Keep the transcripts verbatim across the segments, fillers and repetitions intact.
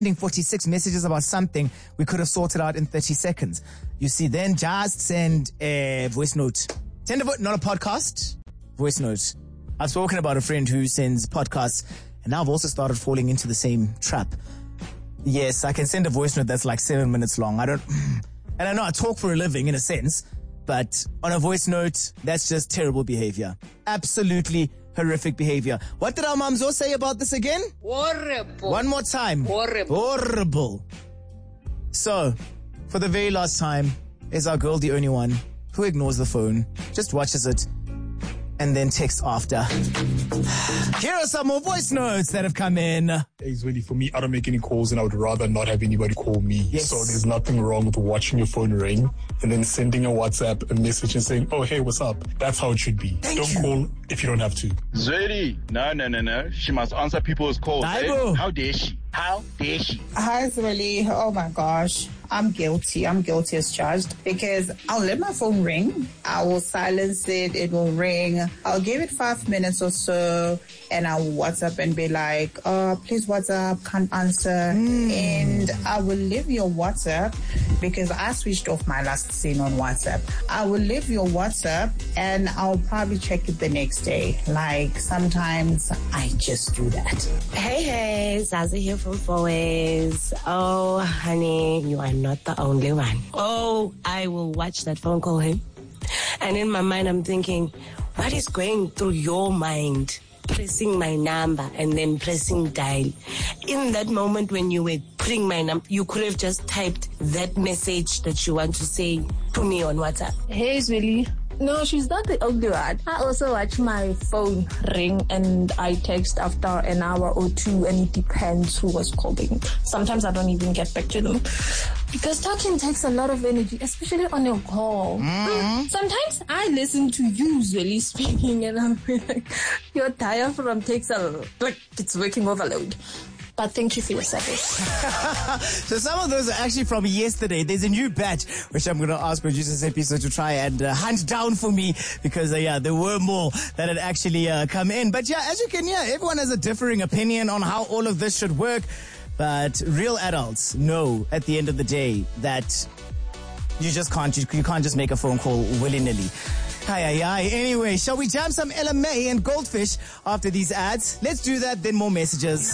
forty-six messages about something we could have sorted out in thirty seconds. You see, then just send a voice note. Send a voice, not a podcast, voice note. I've spoken about a friend who sends podcasts, and now I've also started falling into the same trap. Yes, I can send a voice note that's like seven minutes long. I don't, and I know I talk for a living in a sense, but on a voice note, that's just terrible behavior. Absolutely horrific behavior. What did our Mamzo say about this again? Horrible. One more time. Horrible. Horrible. So, for the very last time, is our girl the only one who ignores the phone, just watches it, and then texts after? Here are some more voice notes that have come in. It's really, for me, I don't make any calls, and I would rather not have anybody call me. Yes. So there's nothing wrong with watching your phone ring and then sending a WhatsApp, a message and saying, oh, hey, what's up? That's how it should be. Thank don't you. call if you don't have to. Zweli, no, no, no, no. She must answer people's calls. Eh? Aibo. How dare she? How dare she? Hi, Zweli. Oh my gosh. I'm guilty. I'm guilty as charged because I'll let my phone ring. I will silence it. It will ring. I'll give it five minutes or so and I'll WhatsApp and be like, oh, please WhatsApp, can't answer. Mm. And I will leave your WhatsApp because I switched off my last scene on WhatsApp. I will leave your WhatsApp and I'll probably check it the next day. Like sometimes I just do that. Hey, hey, Zaza here from Fourways. Oh, honey, you are not the only one. Oh, I will watch that phone call him. And in my mind, I'm thinking, what is going through your mind? Pressing my number and then pressing dial. In that moment when you were putting my number, you could have just typed that message that you want to say to me on WhatsApp. Hey, Zweli. No, she's not the only one. I also watch my phone ring and I text after an hour or two, and it depends who was calling. Sometimes I don't even get back to them because talking takes a lot of energy, especially on a call. Mm-hmm. Sometimes I listen to you Zweli speaking and I'm like, your diaphragm takes a, like it's working overload. But thank you for your service. So some of those are actually from yesterday. There's a new batch, which I'm going to ask producer Seppi so to try and uh, hunt down for me because, uh, yeah, there were more that had actually uh, come in. But, yeah, as you can hear, everyone has a differing opinion on how all of this should work. But real adults know at the end of the day that you just can't, you, you can't just make a phone call willy-nilly. Aye, aye, aye. Anyway, shall we jam some L M A and Goldfish after these ads? Let's do that, then more messages.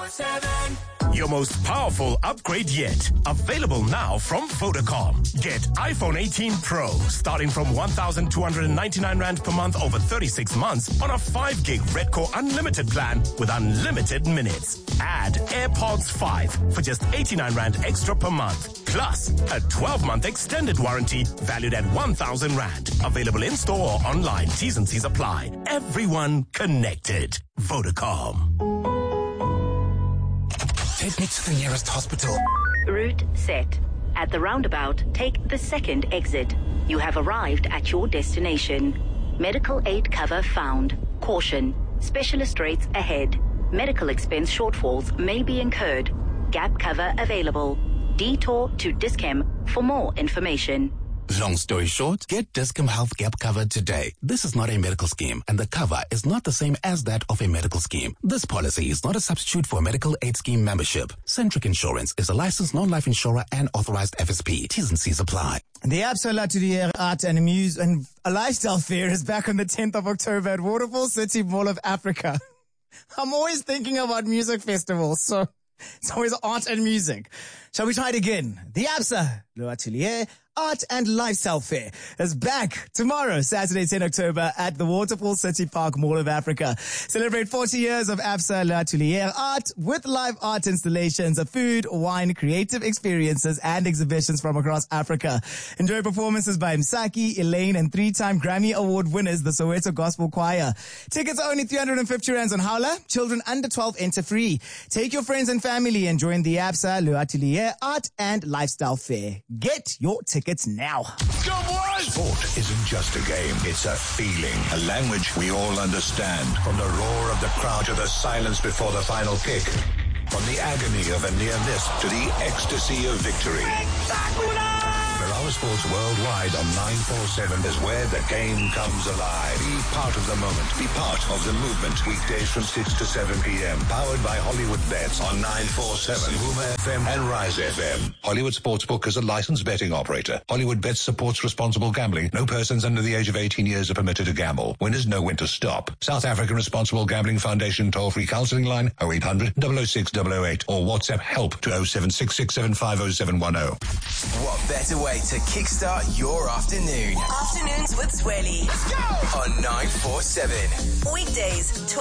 Your most powerful upgrade yet. Available now from Vodacom. Get iPhone eighteen Pro starting from one thousand two hundred ninety-nine rand per month over thirty-six months on a five gig Redcore Unlimited plan with unlimited minutes. Add AirPods five for just eighty-nine rand extra per month. Plus a twelve month extended warranty valued at one thousand rand. Available in store or online. T's and C's apply. Everyone connected. Vodacom. Take me to the nearest hospital. Route set. At the roundabout, take the second exit. You have arrived at your destination. Medical aid cover found. Caution. Specialist rates ahead. Medical expense shortfalls may be incurred. Gap cover available. Detour to Dis-Chem for more information. Long story short, get Dis-Chem Health Gap cover today. This is not a medical scheme, and the cover is not the same as that of a medical scheme. This policy is not a substitute for a medical aid scheme membership. Centric Insurance is a licensed non-life insurer and authorized F S P. T's and C's apply. The Absa L'Atelier Art and Amuse and a Lifestyle Fair is back on the tenth of October at Waterfall City Mall of Africa. I'm always thinking about music festivals, so it's always art and music. Shall we try it again? The Absa L'Atelier Art and Lifestyle Fair is back tomorrow, Saturday, tenth of October at the Waterfall City Park Mall of Africa. Celebrate forty years of Absa L'Atelier Art with live art installations of food, wine, creative experiences, and exhibitions from across Africa. Enjoy performances by Msaki, Elaine, and three-time Grammy Award winners, the Soweto Gospel Choir. Tickets are only three hundred fifty rands on Howler. Children under twelve enter free. Take your friends and family and join the Absa L'Atelier Art and Lifestyle Fair. Get your tickets now. Go boys! Sport isn't just a game, it's a feeling, a language we all understand. From the roar of the crowd to the silence before the final kick. From the agony of a near miss to the ecstasy of victory. Spectacular! Power Sports Worldwide on nine forty-seven is where the game comes alive. Be part of the moment. Be part of the movement. Weekdays from six to seven p.m. Powered by Hollywood Bets on nine forty-seven, Huma F M and Rise F M. Hollywood Sportsbook is a licensed betting operator. Hollywood Bets supports responsible gambling. No persons under the age of eighteen years are permitted to gamble. Winners know when to stop. South African Responsible Gambling Foundation toll-free counseling line oh eight hundred, double oh six, double oh eight or WhatsApp help to oh seven six six seven five oh seven one oh. What better way to kickstart your afternoon? Afternoons with Zweli. Let's go! On nine forty-seven. Weekdays,